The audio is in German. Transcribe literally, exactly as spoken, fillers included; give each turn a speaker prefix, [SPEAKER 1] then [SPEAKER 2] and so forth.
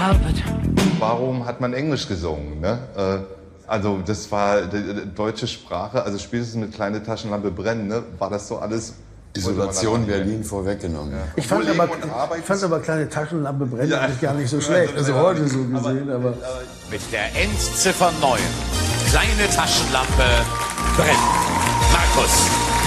[SPEAKER 1] carpet.
[SPEAKER 2] Warum hat man Englisch gesungen? Ne? Äh, also das war die, die deutsche Sprache, also spätestens mit kleine Taschenlampe brennen, ne? War das so alles...
[SPEAKER 3] Isolation Berlin vorweggenommen. Ja.
[SPEAKER 4] Ich fand, aber, ich fand aber kleine Taschenlampe brennen ja. eigentlich gar nicht so schlecht. Also heute so gesehen, aber... aber
[SPEAKER 5] mit der Endziffer neun. Kleine Taschenlampe brennt. Markus.